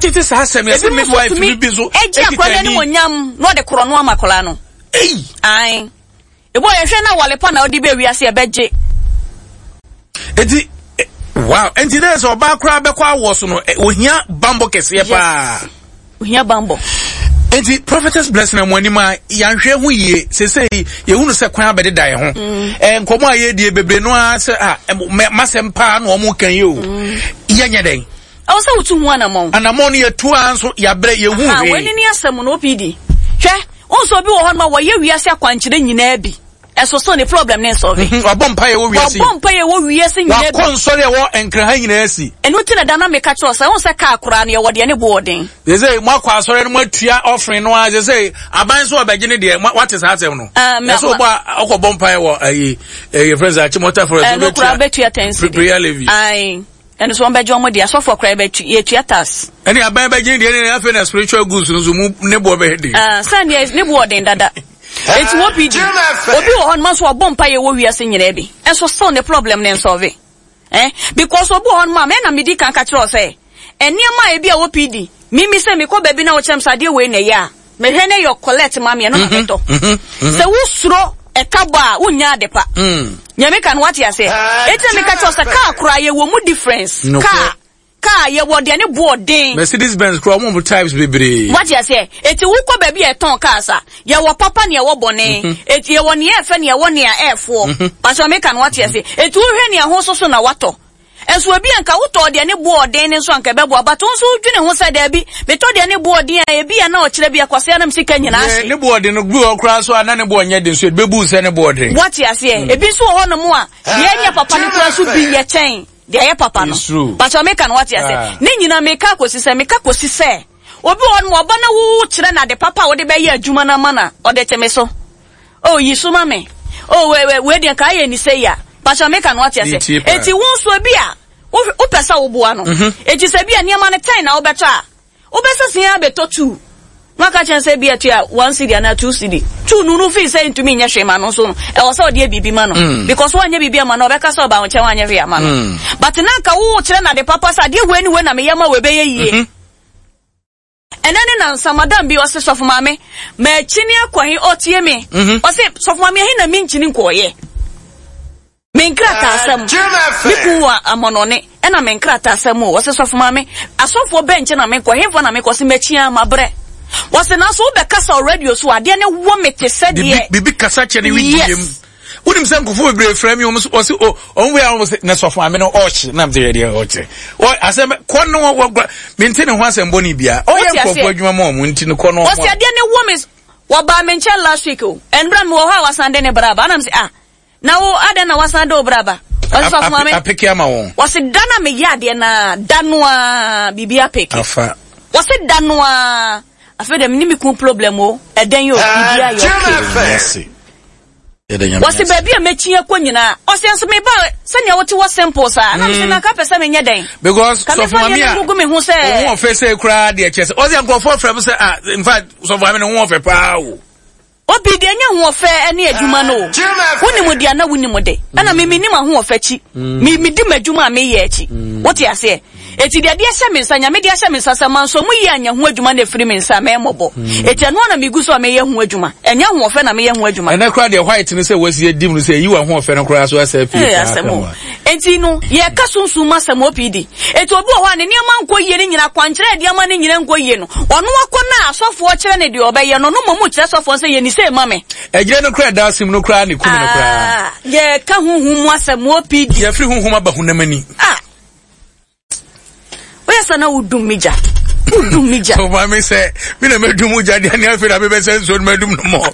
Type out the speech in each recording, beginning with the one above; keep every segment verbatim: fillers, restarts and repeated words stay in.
it is asem yes midwife bi bi so e ji akwade ni wonyam no de koro no amakola no eh ai e boy ehwe na wale pa na odi be wiase e beje enti wow enti there so ba kra be kwa wo so no ohia bambo kese pa ohia bambo enti prophetess blessing amonima yanhwe hu yie sesei ye hunu se kwan abede dai ho eh nkomo aye die bebre no a se ah masem pa na omo kan ye o yenya den o se utu hu anamon anamon ye tu anso ya bre ye hu he ah wani ni asem no opidi hwe onso bi wo ho ma wo ye wiase akwankyere nyina bi eso so ne problem ne solve wabompa ye wo wiase wabompa ye wo wiase nyina bi wakonsole ye wo enkran nyina asi enu ti na dynamic a cho say won se ka akura na ye wo de ne boarding they say mwakwa asore no matua offering no a they say aban so obagye ne de what is hatem no so ba okobompa ye wo ayi eh friends a chimota for us no kura betua tense prayer levi ai enu so mbejo mo dia so for kura betu ye tuatas eni aban bagye ne ne afi na spiritual goods no so mu ne bo be hede ah sane ne boarding dada eti wo pidi obi wo hon ma so obompa ye wo wiase nyina bi enso so ne problem ne solve eh because obi wo hon ma me na medi kan ka kire say eniema e bia wo pidi mimi se me ko baby na wo chem sade we ne ya me hwe ne yo collect ma me no ma beto se wo suro e kabo a wonya adepa nyame kan what ya say eti me ka kire say ka akura ye wo mu difference ka ka ye wo de ne boarding Mercedes Benz kro mo types bebre what you say eti wo ko baby e ton ka sa ye wo papa ne ye wo bone eti ye wo ne e fe ne ye wo ne a efo but so make an what you say eti wo hwe ne ho so so na wato enso obi anka wo to de ne boarding ne so anka bebo but nso dwene ho sa da bi me to de ne boarding a ye bi ya na o kire bi akwase na msika nyina ase ne boarding no gbu okra so ana ne bo nya de so bebu se ne boarding what you say e bi so ho no mo a ye nya papa ne kura so bi ye chen de ye papa no but o make an what you say ne nyina me ka kosi se me ka kosi se obi won mo ba na wo kire na de papa wo de be ye adwuma na mana o de teme so oh yi so ma me oh we we we de ka ye ni say ya but o make an what you say eti won so bi a wo pesa wo boa no eti se bi a niam na ten na wo beto a wo besa sia beto two maka chen se bi atua one cedi na two cedi two nunu fi say ntumi nya hwe ma no so no e wo say ode bibi ma no because wo anya bibi ma no be ka so ba wo chen anya hwe ma no but na ka wo kire na de papa sa de we ni we na me yama we be ye yie enane na samadam bi o se sofu ma me ma chini akwahin otie me o se sofu ma me hin na mi nchini nkoye menkrata asem bikuwa amonone ena menkrata asem o se sofu ma me asofo bench na me kwahin fo na me kwose machia mabre wase na so be kasa radio so ade ne wo mete said ye bibi kasa che ne widiem unim se nkofo bebre frame yo so wase o onwe a wo se na sofu ma me no ochi na mte ye ochi o asem kono wo menti ne ho asem boni bia o ye nkofo adwuma ma mo nti ne kono wase ade ne wo me wo ba menche last week o enbra me wo ha wasande ne braba na mse ah na wo ade na wasande o braba wase sofu ma me apeke ama won wase dana me yade na danwa bibia peke afa wase danwa afa dem ni mi ku problem o eden yo bibia yo yes eden wase baby a mechi akonyina o se nso me ba se ne wote wo simple sa na me na ka pesa me nyeden because so for me a gugu me hu se won fe se kra de chese o se nko for frem se ah in fact so for me no won fe pa o obi de nya hu ofe ene adwuma no woni mu dia na woni mu de na me me ni ma hu ofe chi me me di madwuma me ye chi what you say eti de de hye mensa nya me de hye mensa sa manso mu yi anya hu adwuma na firi mensa me mobo eti anu na me gu so me ye hu adwuma enya hu ofe na me ye hu adwuma ena kra de white ni se wasi dim ni se yi wa hu ofe no kra so asa fi enti no ye ka sunsun ma sam opidi eti obi ho ane niam anko ye ni nyina kwankere de ama ni nyina nko ye no ono akọ na asofo kire ne de obeye no no momu kire asofo se ye ni se ma me ejire no kra da sim no kra ni kunu no kra ye ka huhu mu asam opidi ye firi huhu ma ba hunamani ah wesa na udum mija udum mija so ma me se mi na medum uja de ani afira be be se so medum no mo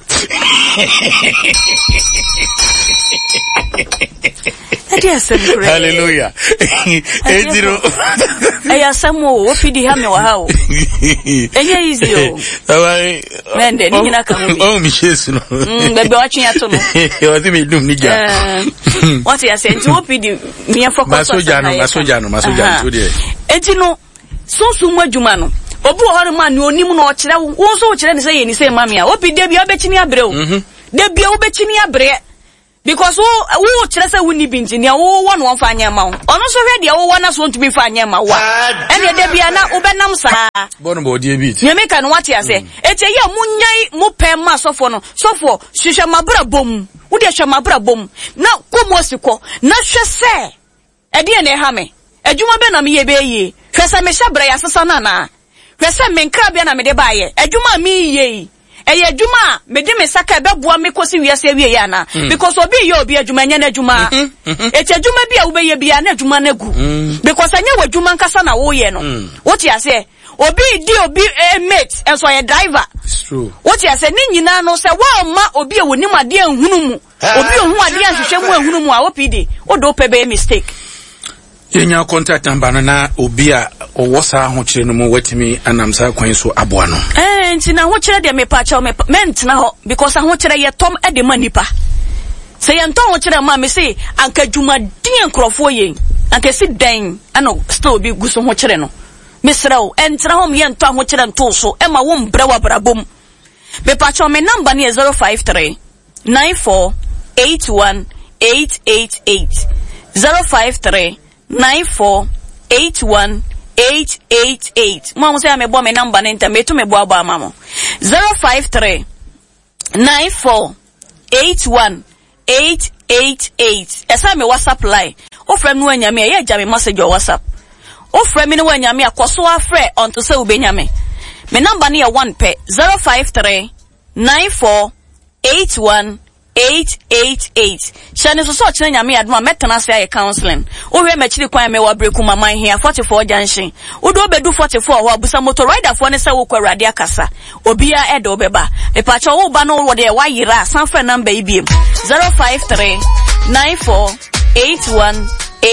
hallelujah ejiro aya samo opidi ha me wa ha o enye easy o awai mende ni nyina ka mo oh mi jesu no mm bebe wa twen ato no o ti me dum ni ja what you say nti opidi mi focus masoja no masoja no masoja so de enti no sunsun mu adwuma no obu ho no ma ni onim no o kire wo so o kire ni say ye ni say mamia opidi bia obekini abre o de bia obekini abre because who who chere say wuni bi engineer wo one one fa anya ma wo ono so hwe de wo wana so ntumi fa anya ma wa ene de bia na obenam sa bono bo die bit nyame ka no wate ase eche ye munyai mu pem ma sofo no sofo hwehwe mabra bom wo de hwe mabra bom na komo siko na hwe se e de na ha me adwuma be na me ye be yi hwe se me hye bra ya sesa na na hwe se me nkra bia na me de ba ye adwuma me yi eye adwuma me de me saka be boa me kosi wiase wie ya na because obi ye obi adwuma nya na adwuma eche adwuma bia wo be ye bia na adwuma na gu because anya wadwuma nkasa na wo ye no wo ti ase obi di obi mate enso ye driver it's true wo ti ase ni nyina no se wa ma obi e wonim ade anhunu mu obi ohun ade anhwehwe mu anhunu mu a wo pidi wo do pe be mistake yenya contact number na obi a owosa ho kire no mu watimi anamsa kwan so aboa no eh ntina ho kire de me pa cha me mentina ho because ho kire ye tom e de manipa se ye nton ho kire ma me say anka dwuma din nkrofo ye anka si dan ana still bi guso ho kire no misrawo entra ho me nton ho kire nto so e ma wo mbra wa brabom me pa cha me number ne zero five three nine four eight one eight eight eight zero five three nine four eight one eight eight eight. Mama say me bo me number na internet to me bo aba mama. zero five three nine four eight one eight eight eight. Esa me WhatsApp line. O frem no anyame ye gya me message o WhatsApp. O frem me no anyame akoso afre onto say ubenyame. Me number na one pe zero five three nine four eight one eight eight eight. Shani so so chine nyame adoma metana se aye counseling. O hwe machiri kwan me wa breku mama here forty-four junction. O do bedu forty-four ho abusa motor rider fo ne se wo kwa rade akasa. Obia e do beba. E pa cha wo ba no wo de wa yira sanfa number ibiem zero five three nine four eight one